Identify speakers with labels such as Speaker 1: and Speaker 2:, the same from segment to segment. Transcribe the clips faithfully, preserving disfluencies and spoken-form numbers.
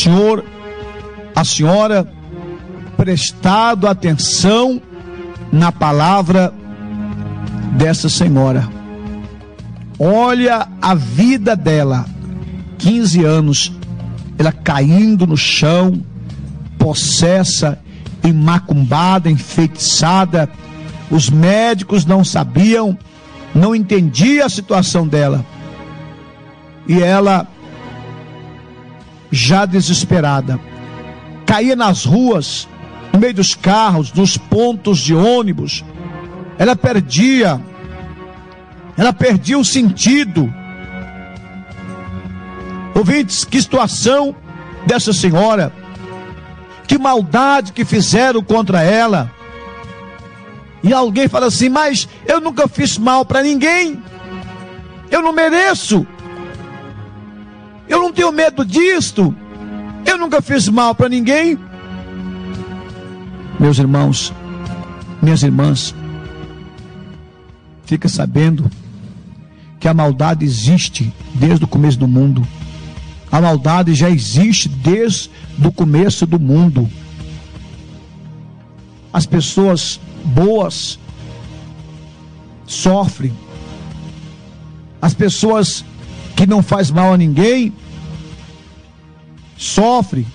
Speaker 1: senhor, a senhora, prestado atenção na palavra dessa senhora. Olha a vida dela, quinze anos, ela caindo no chão, possessa, macumbada, enfeitiçada. Os médicos não sabiam, não entendiam a situação dela. E ela, já desesperada, caía nas ruas, no meio dos carros, nos pontos de ônibus. Ela perdia, ela perdia o sentido. Ouvintes, que situação dessa senhora, que maldade que fizeram contra ela. E alguém fala assim: mas eu nunca fiz mal para ninguém, eu não mereço, eu não tenho medo disto, eu nunca fiz mal para ninguém. Meus irmãos, minhas irmãs, fica sabendo que a maldade existe desde o começo do mundo. A maldade já existe desde o começo do mundo. As pessoas boas sofrem. As pessoas que não fazem mal a ninguém sofrem.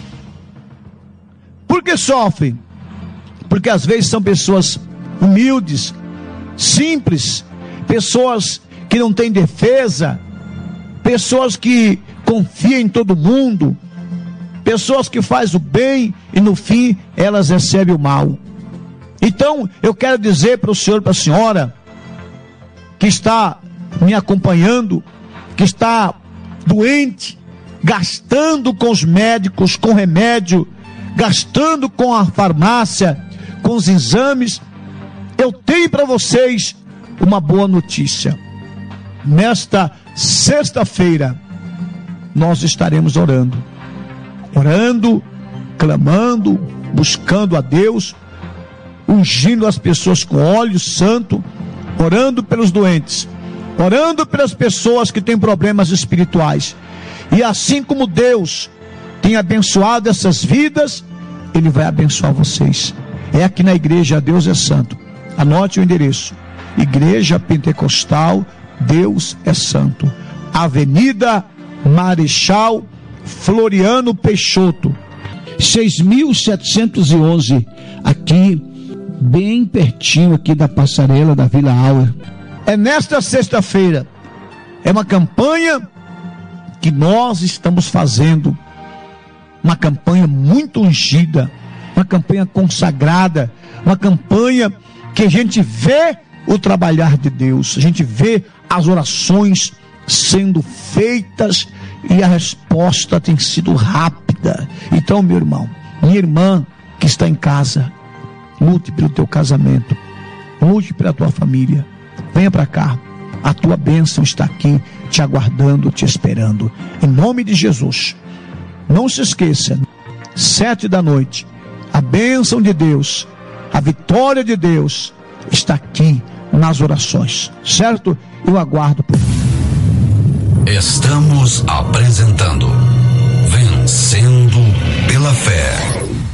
Speaker 1: Por que sofrem? Porque às vezes são pessoas humildes, simples, pessoas que não têm defesa, pessoas que confiam em todo mundo, pessoas que fazem o bem e no fim elas recebem o mal. Então eu quero dizer para o senhor, para a senhora que está me acompanhando, que está doente, gastando com os médicos, com remédio, gastando com a farmácia, com os exames, eu tenho para vocês uma boa notícia. Nesta sexta-feira nós estaremos orando, orando, clamando, buscando a Deus, ungindo as pessoas com óleo santo, orando pelos doentes, orando pelas pessoas que têm problemas espirituais. E assim como Deus tem abençoado essas vidas, Ele vai abençoar vocês. É aqui na igreja Deus é Santo. Anote o endereço: Igreja Pentecostal Deus é Santo, Avenida Marechal Floriano Peixoto, seis mil setecentos e onze, aqui bem pertinho aqui da passarela da Vila Auer. É nesta sexta-feira, é uma campanha que nós estamos fazendo, uma campanha muito ungida, uma campanha consagrada, uma campanha que a gente vê o trabalhar de Deus, a gente vê as orações sendo feitas e a resposta tem sido rápida. Então, meu irmão, minha irmã que está em casa, lute pelo teu casamento, lute pela tua família, venha para cá, a tua bênção está aqui te aguardando, te esperando, em nome de Jesus. Não se esqueça, sete da noite, a bênção de Deus, a vitória de Deus está aqui nas orações, certo? Eu aguardo por você.
Speaker 2: Estamos apresentando Vencendo pela Fé.